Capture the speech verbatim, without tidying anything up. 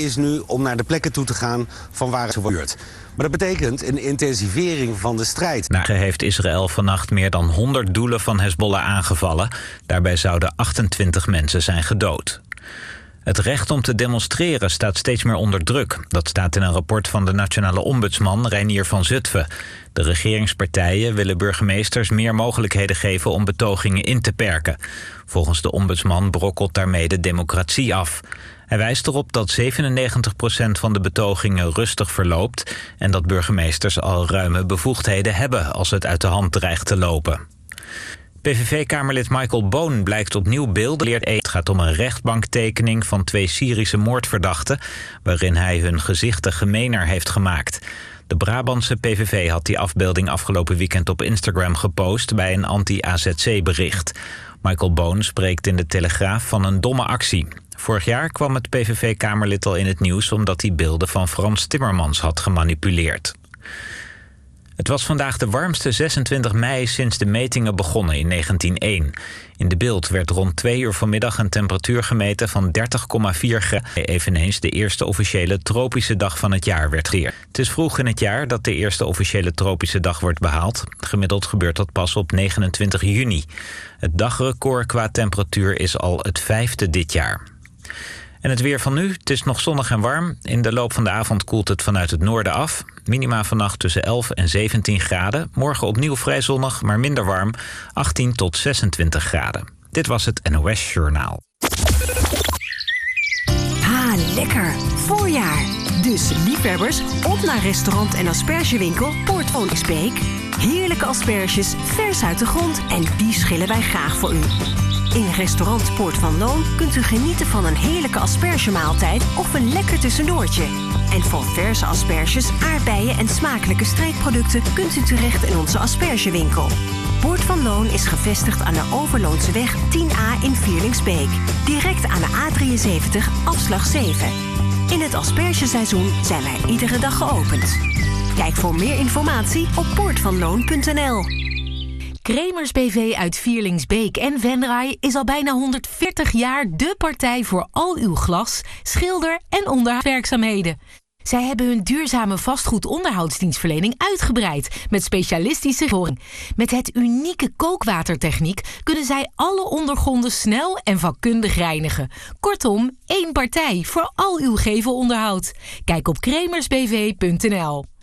is nu om naar de plekken toe te gaan van waar het gebeurt. Maar dat betekent een intensivering van de strijd. Nou, heeft Israël vannacht meer dan honderd doelen van Hezbollah aangevallen. Daarbij zouden achtentwintig mensen zijn gedood. Het recht om te demonstreren staat steeds meer onder druk. Dat staat in een rapport van de nationale ombudsman Reinier van Zutphen. De regeringspartijen willen burgemeesters meer mogelijkheden geven om betogingen in te perken. Volgens de ombudsman brokkelt daarmee de democratie af. Hij wijst erop dat zevenennegentig procent van de betogingen rustig verloopt en dat burgemeesters al ruime bevoegdheden hebben als het uit de hand dreigt te lopen. P V V-kamerlid Michael Boon blijkt opnieuw beelden. Het gaat om een rechtbanktekening van twee Syrische moordverdachten, waarin hij hun gezichten gemener heeft gemaakt. De Brabantse P V V had die afbeelding afgelopen weekend op Instagram gepost bij een anti-A Z C-bericht. Michael Boon spreekt in de Telegraaf van een domme actie. Vorig jaar kwam het P V V-kamerlid al in het nieuws omdat hij beelden van Frans Timmermans had gemanipuleerd. Het was vandaag de warmste zesentwintig mei sinds de metingen begonnen in negentien één. In de Bilt werd rond twee uur vanmiddag een temperatuur gemeten van dertig komma vier graden. Eveneens de eerste officiële tropische dag van het jaar werd geëerd. Het is vroeg in het jaar dat de eerste officiële tropische dag wordt behaald. Gemiddeld gebeurt dat pas op negenentwintig juni. Het dagrecord qua temperatuur is al het vijfde dit jaar. En het weer van nu, het is nog zonnig en warm. In de loop van de avond koelt het vanuit het noorden af. Minima vannacht tussen elf en zeventien graden. Morgen opnieuw vrij zonnig, maar minder warm. achttien tot zesentwintig graden. Dit was het N O S Journaal. Ah, lekker. Voorjaar. Dus liefhebbers, op naar restaurant en aspergewinkel Poort van Loon. Heerlijke asperges, vers uit de grond en die schillen wij graag voor u. In restaurant Poort van Loon kunt u genieten van een heerlijke aspergemaaltijd of een lekker tussendoortje. En voor verse asperges, aardbeien en smakelijke streekproducten kunt u terecht in onze aspergewinkel. Poort van Loon is gevestigd aan de Overloonseweg tien A in Vierlingsbeek. Direct aan de A drieënzeventig, afslag zeven. In het aspergeseizoen zijn wij iedere dag geopend. Kijk voor meer informatie op poortvanloon punt n l. Kremers B V uit Vierlingsbeek en Venray is al bijna honderdveertig jaar dé partij voor al uw glas, schilder- en onderhoudswerkzaamheden. Zij hebben hun duurzame vastgoedonderhoudsdienstverlening uitgebreid met specialistische voorziening. Met het unieke kookwatertechniek kunnen zij alle ondergronden snel en vakkundig reinigen. Kortom, één partij voor al uw gevelonderhoud. Kijk op kremers b v punt n l.